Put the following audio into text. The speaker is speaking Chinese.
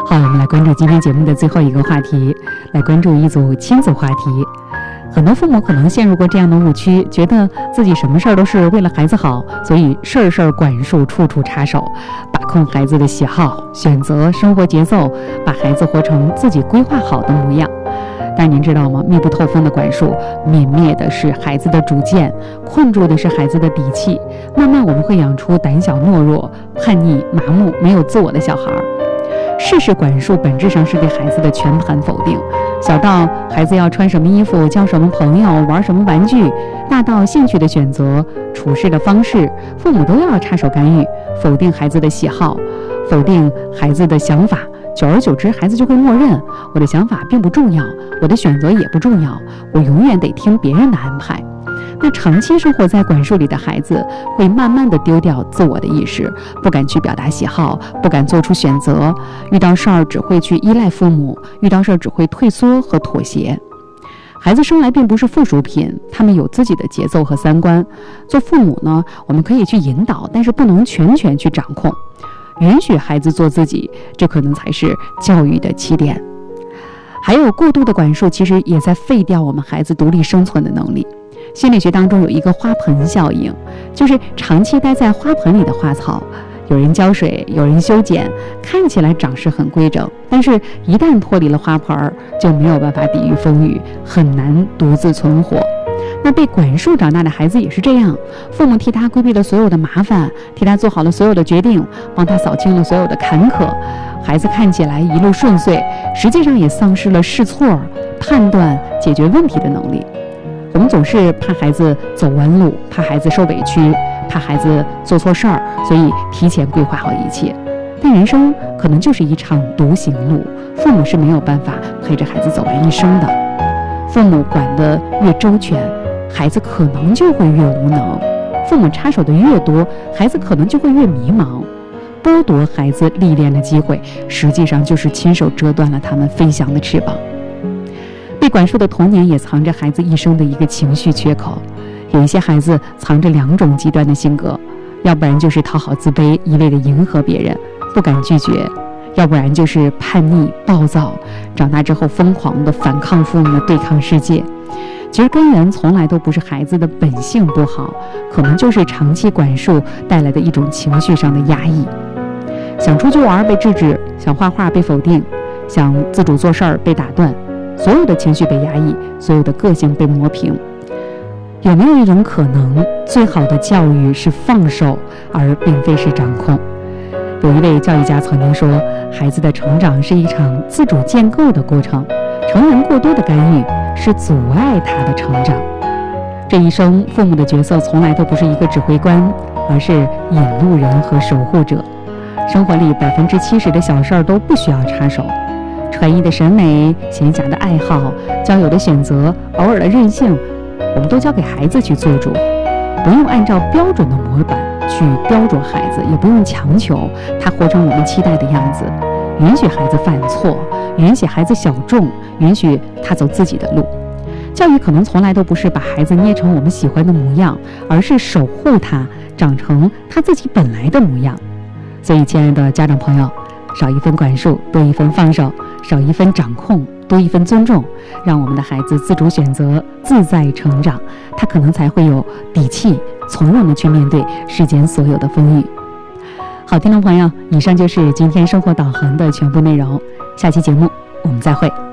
好，我们来关注今天节目的最后一个话题，来关注一组亲子话题。很多父母可能陷入过这样的误区，觉得自己什么事儿都是为了孩子好，所以事事管束，处处插手，把控孩子的喜好、选择、生活节奏，把孩子活成自己规划好的模样。但您知道吗？密不透风的管束，泯灭的是孩子的主见，困住的是孩子的底气。慢慢我们会养出胆小懦弱、叛逆、麻木、没有自我的小孩。事事管束本质上是对孩子的全盘否定，小到孩子要穿什么衣服、交什么朋友、玩什么玩具，大到兴趣的选择、处事的方式，父母都要插手干预，否定孩子的喜好，否定孩子的想法。久而久之，孩子就会默认我的想法并不重要，我的选择也不重要，我永远得听别人的安排。那长期生活在管束里的孩子，会慢慢的丢掉自我的意识，不敢去表达喜好，不敢做出选择，遇到事儿只会去依赖父母，遇到事儿只会退缩和妥协。孩子生来并不是附属品，他们有自己的节奏和三观。做父母呢，我们可以去引导，但是不能全权去掌控。允许孩子做自己，这可能才是教育的起点。还有过度的管束，其实也在废掉我们孩子独立生存的能力。心理学当中有一个花盆效应，就是长期待在花盆里的花草，有人浇水，有人修剪，看起来长势很规整，但是一旦脱离了花盆，就没有办法抵御风雨，很难独自存活。那被管束长大的孩子也是这样，父母替他规避了所有的麻烦，替他做好了所有的决定，帮他扫清了所有的坎坷，孩子看起来一路顺遂，实际上也丧失了试错、判断、解决问题的能力。我们总是怕孩子走弯路，怕孩子受委屈，怕孩子做错事儿，所以提前规划好一切。但人生可能就是一场独行路，父母是没有办法陪着孩子走完一生的。父母管得越周全，孩子可能就会越无能；父母插手的越多，孩子可能就会越迷茫。剥夺孩子历练的机会，实际上就是亲手折断了他们飞翔的翅膀。被管束的童年也藏着孩子一生的一个情绪缺口。有一些孩子藏着两种极端的性格，要不然就是讨好自卑，一味的迎合别人，不敢拒绝；要不然就是叛逆暴躁，长大之后疯狂的反抗父母，对抗世界。其实根源从来都不是孩子的本性不好，可能就是长期管束带来的一种情绪上的压抑。想出去玩被制止，想画画被否定，想自主做事儿被打断，所有的情绪被压抑，所有的个性被磨平。有没有一种可能，最好的教育是放手，而并非是掌控？有一位教育家曾经说，孩子的成长是一场自主建构的过程，成人过多的干预是阻碍他的成长。这一生，父母的角色从来都不是一个指挥官，而是引路人和守护者。生活里70%的小事儿都不需要插手，穿衣的审美、闲暇的爱好、交友的选择、偶尔的任性，我们都交给孩子去做主，不用按照标准的模板去雕琢孩子，也不用强求他活成我们期待的样子。允许孩子犯错，允许孩子小众，允许他走自己的路。教育可能从来都不是把孩子捏成我们喜欢的模样，而是守护他长成他自己本来的模样。所以亲爱的家长朋友，少一份管束，多一份放手；少一份掌控，多一份尊重，让我们的孩子自主选择，自在成长，他可能才会有底气，从容的去面对世间所有的风雨。好，听众朋友，以上就是今天生活导航的全部内容，下期节目我们再会。